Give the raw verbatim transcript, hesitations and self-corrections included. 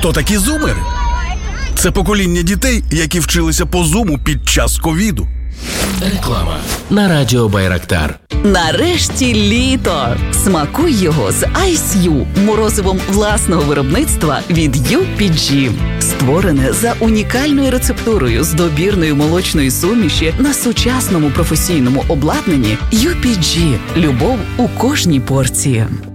Хто такі зумери? Це покоління дітей, які вчилися по зуму під час ковіду. Реклама на радіо Байрактар. Нарешті літо! Смакуй його з Ice You, морозивом власного виробництва від ю пі джі. Створене за унікальною рецептурою з добірної молочної суміші на сучасному професійному обладнанні ю пі джі. Любов у кожній порції.